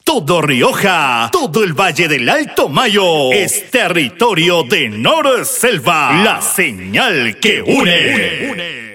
Todo Rioja, todo el Valle del Alto Mayo es territorio de Nor Selva, la señal que une.